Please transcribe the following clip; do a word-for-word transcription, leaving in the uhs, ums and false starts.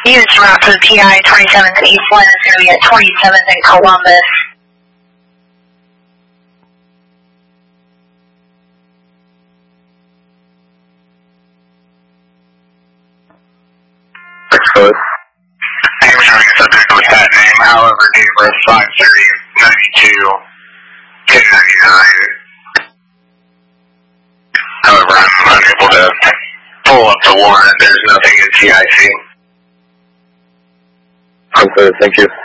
Used route for the T I twenty-seventh and Eastland is going to be at twenty-seventh and Columbus. Six foot. I'm showing a subject with that name, however, date of birth five thirty ninety-two, ten ninety-nine. However, I'm unable to pull up the warrant. There's nothing in T I C. I'm clear, thank you.